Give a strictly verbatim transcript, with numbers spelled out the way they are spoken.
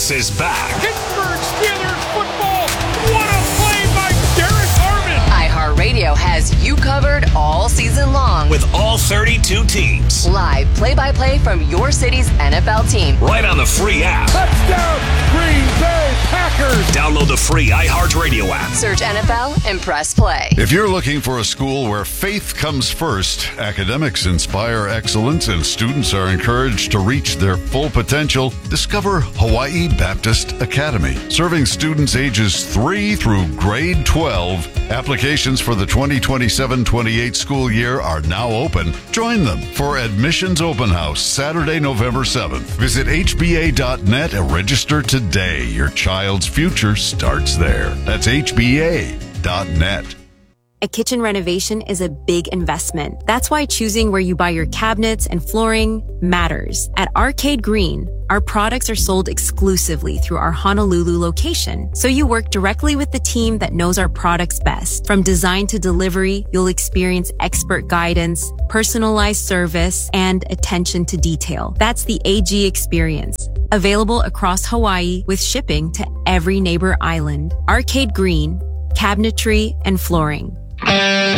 This is back. Pittsburgh Steelers football. What a play by Derek Harmon. iHeartRadio has you covered all season long. With all thirty-two teams. Live play-by-play from your city's N F L team. Right on the free app. Touchdown, Green Bay Packers. Download the free iHeartRadio app. Search N F L and press play. If you're looking for a school where faith comes first, academics inspire excellence, and students are encouraged to reach their full potential, discover Hawaii Baptist Academy. Serving students ages three through grade twelve, applications for the twenty twenty-seven twenty-eight school year are now open. Join them for Admissions Open House, Saturday, November seventh. Visit H B A dot net and register today. Your child's future starts there. That's H B A dot net. A kitchen renovation is a big investment. That's why choosing where you buy your cabinets and flooring matters. At Arcade Green, our products are sold exclusively through our Honolulu location, so you work directly with the team that knows our products best. From design to delivery, you'll experience expert guidance, personalized service, and attention to detail. That's the A G experience. Available across Hawaii with shipping to every neighbor island. Arcade Green, cabinetry and flooring.